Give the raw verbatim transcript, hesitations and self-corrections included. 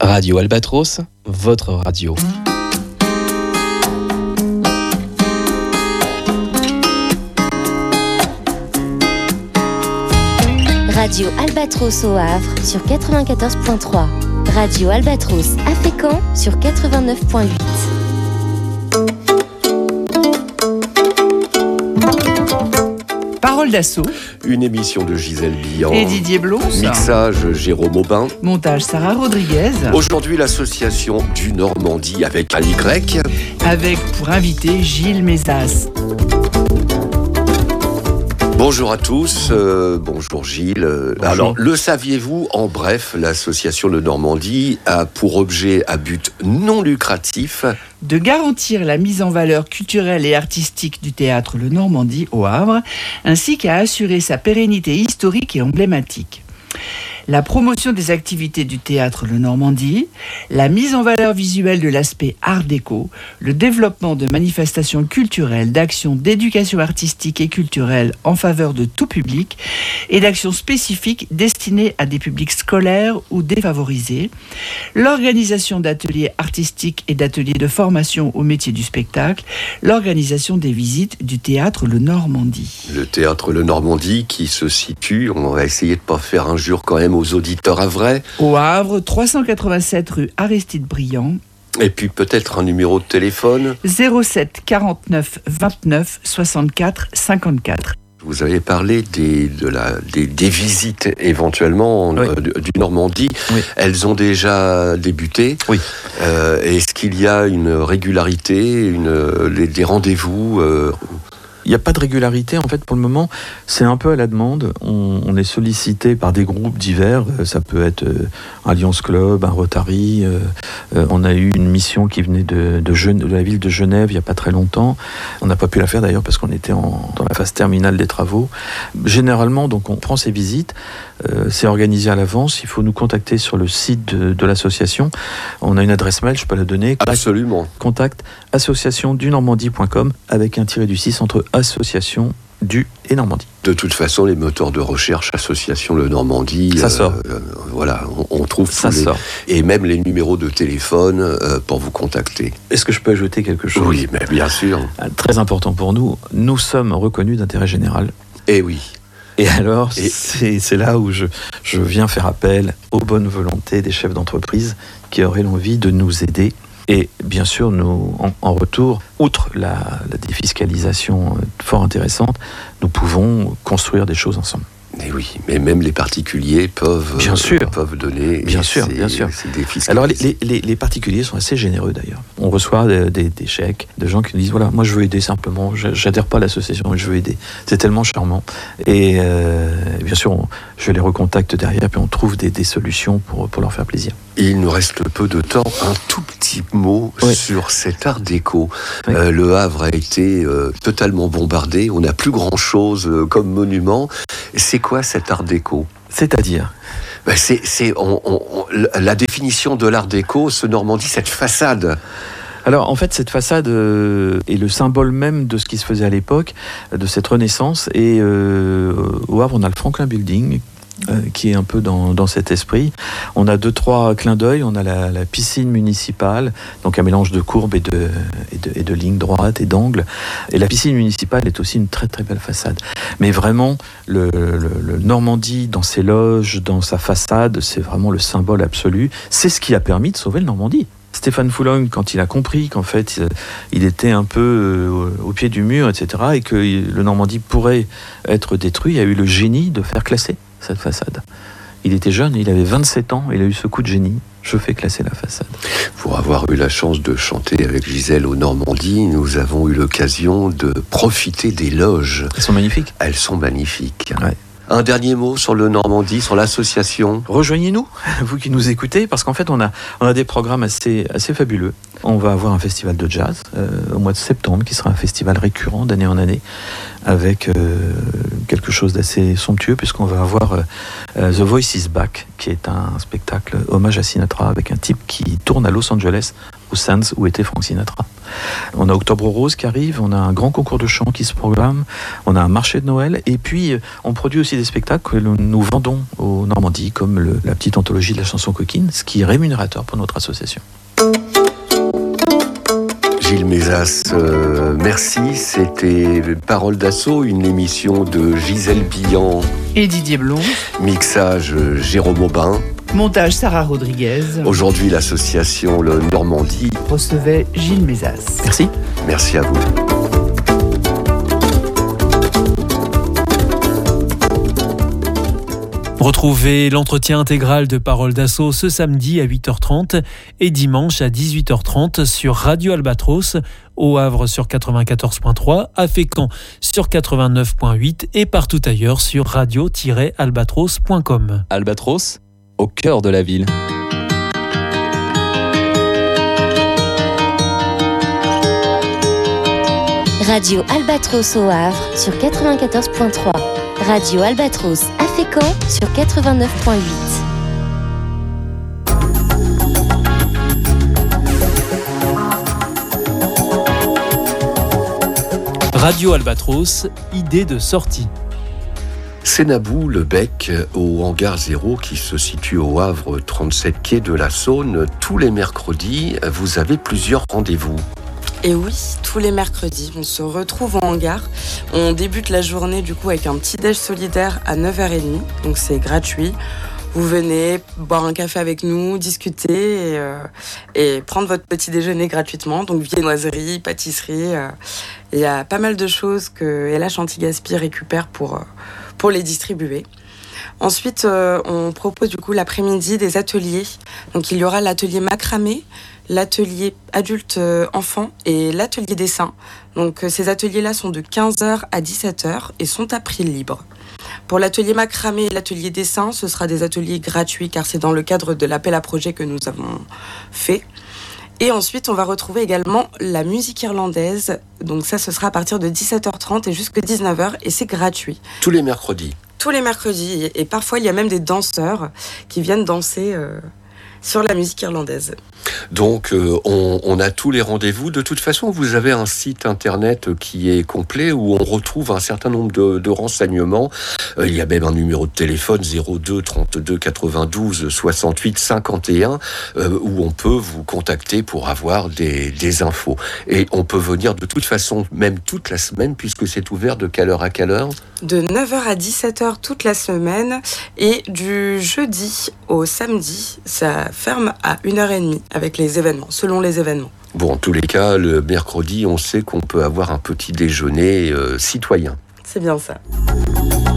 Radio Albatros, votre radio. Radio Albatros au Havre sur quatre-vingt-quatorze point trois. Radio Albatros à Fécamp sur quatre-vingt-neuf point huit. Parole d'assaut. Une émission de Gisèle Billan. Et Didier Blons. Mixage Jérôme Aubin. Montage Sarah Rodriguez. Aujourd'hui, l'association du Normandie avec un Y. Avec pour invité Gilles Mézas. Bonjour à tous, euh, bonjour Gilles. Bonjour. Alors, le saviez-vous, en bref, l'association de Normandie a pour objet à but non lucratif de garantir la mise en valeur culturelle et artistique du théâtre Le Normandie au Havre, ainsi qu'à assurer sa pérennité historique et emblématique. La promotion des activités du théâtre Le Normandie, la mise en valeur visuelle de l'aspect art déco, le développement de manifestations culturelles, d'actions d'éducation artistique et culturelle en faveur de tout public et d'actions spécifiques destinées à des publics scolaires ou défavorisés, l'organisation d'ateliers artistiques et d'ateliers de formation au métier du spectacle, l'organisation des visites du théâtre Le Normandie. Le théâtre Le Normandie qui se situe, on va essayer de ne pas faire injure quand même aux auditeurs havrais. Au Havre, trois cent quatre-vingt-sept rue Aristide Briand. Et puis peut-être un numéro de téléphone. zéro sept quarante-neuf vingt-neuf soixante-quatre cinquante-quatre. Vous avez parlé des, de la, des, des visites éventuellement oui. euh, du Normandie. Oui. Elles ont déjà débuté. Oui. Euh, est-ce qu'il y a une régularité, une, les, des rendez-vous euh... Il n'y a pas de régularité, en fait, pour le moment. C'est un peu à la demande. On, on est sollicité par des groupes divers. Ça peut être un Lions Club, un Rotary. Euh, on a eu une mission qui venait de, de, Genève, de la ville de Genève il n'y a pas très longtemps. On n'a pas pu la faire d'ailleurs parce qu'on était en, dans la phase terminale des travaux. Généralement, donc, on prend ces visites. Euh, c'est organisé à l'avance. Il faut nous contacter sur le site de, de l'association. On a une adresse mail, je peux la donner. Absolument. Contact association du normandie point com avec un tiré du six entre association du et Normandie. De toute façon, les moteurs de recherche, association Le Normandie, ça sort. Euh, voilà, on, on trouve ça les, sort. Et même les numéros de téléphone euh, pour vous contacter. Est-ce que je peux ajouter quelque chose ? Oui, mais bien sûr. Très important pour nous, nous sommes reconnus d'intérêt général. Eh oui. Et alors, et... C'est, c'est là où je, je viens faire appel aux bonnes volontés des chefs d'entreprise qui auraient l'envie de nous aider. Et bien sûr, nous, en, en retour, outre la, la défiscalisation fort intéressante, nous pouvons construire des choses ensemble. Mais oui, mais même les particuliers peuvent, bien sûr. Euh, peuvent donner. Bien sûr, ces, bien sûr. Ces Alors les, les, les particuliers sont assez généreux d'ailleurs. On reçoit des, des, des chèques, de gens qui nous disent voilà, moi je veux aider simplement, j'adhère pas à l'association, mais je veux aider. C'est tellement charmant. Et euh, bien sûr, on, je les recontacte derrière, puis on trouve des, des solutions pour, pour leur faire plaisir. Il nous reste peu de temps. Un tout petit mot oui. sur cet art déco. Oui. Euh, le Havre a été euh, totalement bombardé. On n'a plus grand-chose euh, comme monument. C'est quoi cet art déco ? C'est-à-dire ? ben c'est, c'est on, on, on, la définition de l'art déco, ce Normandie, cette façade. Alors en fait cette façade euh, est le symbole même de ce qui se faisait à l'époque, de cette renaissance. Et euh, au Havre on a le Franklin Building, Euh, qui est un peu dans, dans cet esprit. On a deux, trois clins d'œil. On a la, la piscine municipale, donc un mélange de courbes et de, et, de, et de lignes droites et d'angles. Et la piscine municipale est aussi une très très belle façade. Mais vraiment, le, le, le Normandie, dans ses loges, dans sa façade, c'est vraiment le symbole absolu. C'est ce qui a permis de sauver le Normandie. Stéphane Foulogne, quand il a compris qu'en fait, il était un peu euh, au pied du mur, et cetera, et que le Normandie pourrait être détruit, il a eu le génie de faire classer cette façade. Il était jeune, il avait vingt-sept ans, il a eu ce coup de génie. Je fais classer la façade. Pour avoir eu la chance de chanter avec Gisèle au Normandie, nous avons eu l'occasion de profiter des loges. Elles sont magnifiques. Elles sont magnifiques. Ouais. Un dernier mot sur le Normandie, sur l'association. Rejoignez-nous, vous qui nous écoutez, parce qu'en fait, on a, on a des programmes assez, assez fabuleux. On va avoir un festival de jazz euh, au mois de septembre, qui sera un festival récurrent d'année en année, avec euh, quelque chose d'assez somptueux, puisqu'on va avoir euh, The Voice is Back, qui est un spectacle hommage à Sinatra, avec un type qui tourne à Los Angeles, au Sands, où était Frank Sinatra. On a Octobre Rose qui arrive, on a un grand concours de chant qui se programme, on a un marché de Noël, et puis on produit aussi des spectacles que nous vendons au Normandie, comme le, la petite anthologie de la chanson coquine, ce qui est rémunérateur pour notre association. Gilles Mézas, euh, merci. C'était Parole d'Assaut, une émission de Gisèle Billan et Didier Blond. Mixage Jérôme Aubin. Montage Sarah Rodriguez. Aujourd'hui, l'association Le Normandie recevait Gilles Mézas. Merci. Merci à vous. Retrouvez l'entretien intégral de Parole d'Assaut ce samedi à huit heures trente et dimanche à dix-huit heures trente sur Radio Albatros, au Havre sur quatre-vingt-quatorze point trois, à Fécamp sur quatre-vingt-neuf point huit et partout ailleurs sur radio tiret albatros point com. Albatros, au cœur de la ville. Radio Albatros au Havre sur quatre-vingt-quatorze point trois. Radio Albatros à Fécamp sur quatre-vingt-neuf point huit. Radio Albatros, idée de sortie. Sénabou, le Bec, au hangar zéro qui se situe au Havre, trente-sept quai de la Saône. Tous les mercredis, vous avez plusieurs rendez-vous. Et oui, tous les mercredis, on se retrouve en hangar. On débute la journée du coup avec un petit déj solidaire à neuf heures trente, donc c'est gratuit. Vous venez boire un café avec nous, discuter et, euh, et prendre votre petit déjeuner gratuitement. Donc viennoiserie, pâtisserie, euh, il y a pas mal de choses que L H Anti-Gaspi récupère pour, euh, pour les distribuer. Ensuite, euh, on propose du coup l'après-midi des ateliers. Donc il y aura l'atelier macramé, l'atelier adulte-enfant et l'atelier dessin. Donc ces ateliers-là sont de quinze heures à dix-sept heures et sont à prix libre. Pour l'atelier macramé et l'atelier dessin, ce sera des ateliers gratuits car c'est dans le cadre de l'appel à projet que nous avons fait. Et ensuite, on va retrouver également la musique irlandaise. Donc ça, ce sera à partir de dix-sept heures trente et jusqu'à dix-neuf heures et c'est gratuit. Tous les mercredis. Tous les mercredis. Et parfois, il y a même des danseurs qui viennent danser euh, sur la musique irlandaise. Donc, euh, on, on a tous les rendez-vous. De toute façon, vous avez un site internet qui est complet où on retrouve un certain nombre de, de renseignements. Euh, il y a même un numéro de téléphone zéro deux trente-deux quatre-vingt-douze soixante-huit cinquante et un euh, où on peut vous contacter pour avoir des, des infos. Et on peut venir de toute façon, même toute la semaine, puisque c'est ouvert de quelle heure à quelle heure ? De neuf heures à dix-sept heures toute la semaine et du jeudi au samedi, ça ferme à une heure trente avec les événements, selon les événements. Bon, en tous les cas, le mercredi, on sait qu'on peut avoir un petit déjeuner euh, citoyen. C'est bien ça.